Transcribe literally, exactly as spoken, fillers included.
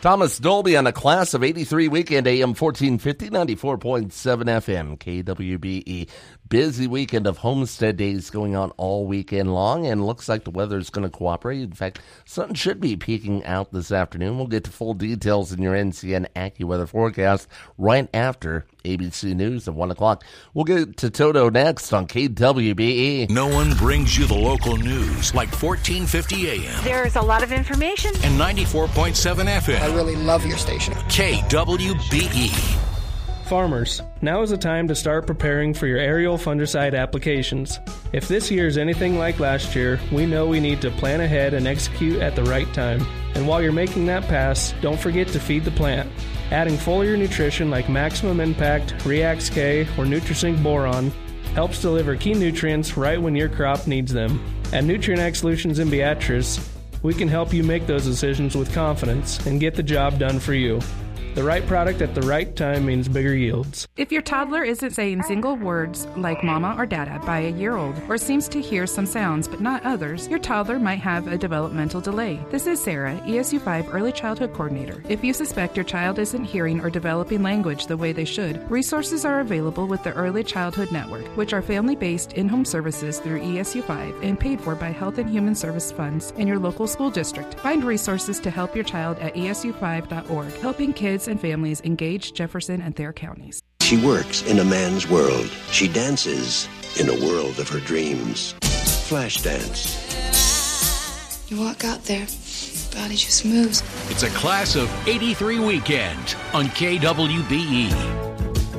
Thomas Dolby on a class of eighty-three weekend, A M fourteen fifty, ninety-four point seven F M, K W B E. Busy weekend of Homestead Days going on all weekend long, and looks like the weather is going to cooperate. In fact, sun should be peeking out this afternoon. We'll get to full details in your N C N AccuWeather forecast right after A B C News at one o'clock. We'll get to Toto next on K W B E. No one brings you the local news like fourteen fifty A M. There's a lot of information. And ninety-four point seven F M. I really love your station. K W B E. Farmers, now is the time to start preparing for your aerial fungicide applications. If this year is anything like last year, we know we need to plan ahead and execute at the right time. And while you're making that pass, don't forget to feed the plant. Adding foliar nutrition like Maximum Impact, Reax K, or Nutrisync Boron helps deliver key nutrients right when your crop needs them. At Nutrient Ag Solutions in Beatrice, we can help you make those decisions with confidence and get the job done for you. The right product at the right time means bigger yields. If your toddler isn't saying single words like mama or dada by a year old, or seems to hear some sounds but not others, your toddler might have a developmental delay. This is Sarah, E S U five Early Childhood Coordinator. If you suspect your child isn't hearing or developing language the way they should, resources are available with the Early Childhood Network, which are family-based in-home services through E S U five and paid for by Health and Human Service funds in your local school district. Find resources to help your child at E S U five dot org, helping kids and families engage Jefferson and Thayer counties. She works in a man's world. She dances in a world of her dreams. Flash dance. You walk out there, body just moves. It's a class of eighty-three weekend on K W B E.